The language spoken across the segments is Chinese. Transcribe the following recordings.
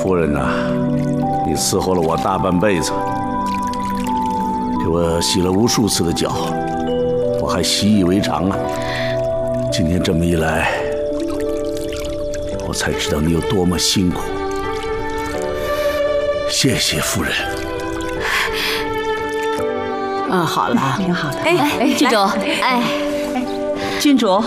夫人呐，你伺候了我大半辈子，给我洗了无数次的脚，我还习以为常啊。今天这么一来，我才知道你有多么辛苦。谢谢夫人。 好了， 挺好的。 哎，郡主，哎， 郡主，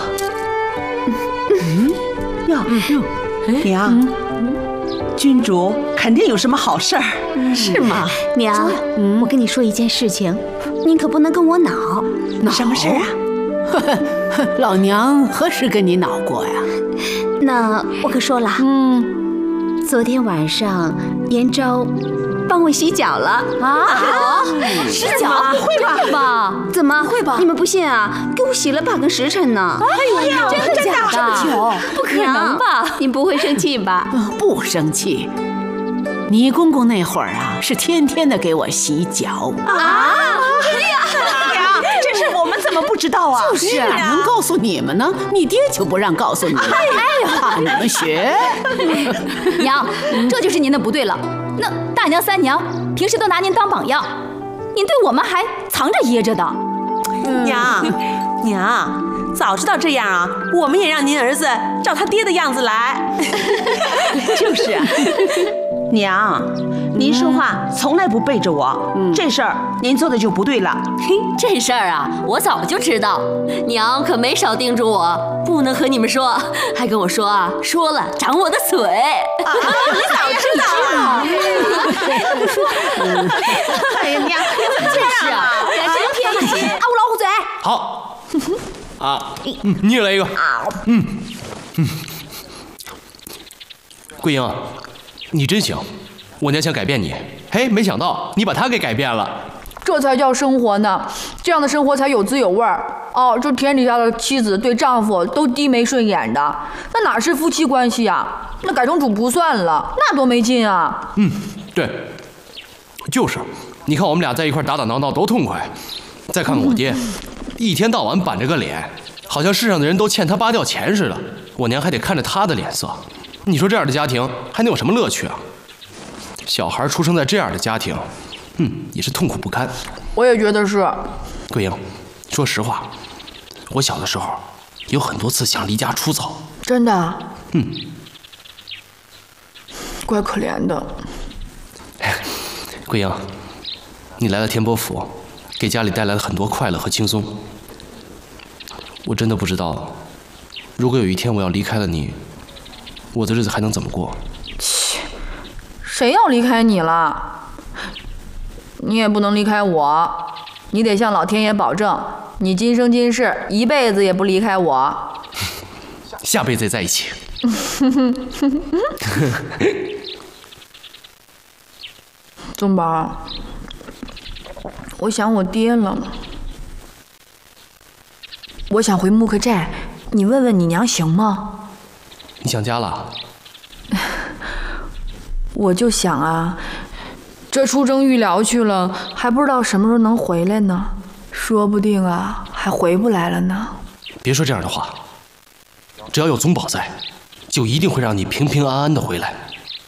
娘，郡主肯定有什么好事儿， 是吗？ 娘，我跟你说一件事情，您可不能跟我恼。 什么事儿啊？ 老娘何时跟你恼过呀？ 那我可说了，昨天晚上延昭帮我洗脚了啊！洗脚？会吧？ 怎么会吧？你们不信啊？给我洗了半个时辰呢！ 哎呦，真的假的？不可能吧？ 您不会生气吧？ 不生气。你公公那会儿啊，是天天的给我洗脚啊！娘，这事我们怎么不知道啊？ 就是哪能告诉你们呢？你爹就不让告诉你们，怕你们学。 娘，这就是您的不对了。那大娘、三娘平时都拿您当榜样，您对我们还藏着掖着的。 娘，早知道这样啊，我们也让您儿子照他爹的样子来。 就是啊，娘，您说话从来不背着我，这事儿您做的就不对了。 这事儿啊，我早就知道，娘可没少叮嘱我，不能和你们说，还跟我说啊，说了长我的嘴。 你早知道啊！ 不说，哎呀，娘，你怎么这样啊？真偏心！啊，我老虎嘴。 好，你也来一个。桂英，你真行，我娘想改变你，嘿，没想到你把她给改变了。 这才叫生活呢，这样的生活才有滋有味儿。这天底下的妻子对丈夫都低眉顺眼的，那哪是夫妻关系啊？那改成主仆算了，那多没劲啊！ 对，就是，你看我们俩在一块打打闹闹多痛快。再看看我爹，一天到晚板着个脸，好像世上的人都欠他8吊钱似的，我娘还得看着他的脸色。你说这样的家庭还能有什么乐趣啊？小孩出生在这样的家庭，也是痛苦不堪。 我也觉得是。 桂英，说实话，我小的时候有很多次想离家出走。 真的？怪可怜的。 桂英，你来了天波府，给家里带来了很多快乐和轻松。我真的不知道，如果有一天我要离开了你，我的日子还能怎么过？ 切，谁要离开你了？你也不能离开我，你得向老天爷保证，你今生今世一辈子也不离开我。 下辈子也在一起。 宗宝，我想我爹了。我想回木克寨，你问问你娘行吗？ 你想家了？ 我就想啊，这出征预疗去了，还不知道什么时候能回来呢，说不定啊还回不来了呢。 别说这样的话，只要有宗宝在，就一定会让你平平安安的回来。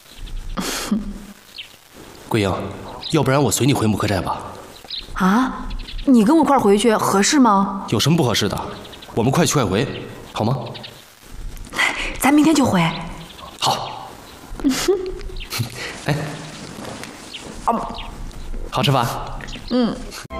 桂英，要不然我随你回木克寨吧。 啊？你跟我一块回去合适吗？ 有什么不合适的？我们快去快回，好吗？ 咱明天就回。 好。哎，好吃吧？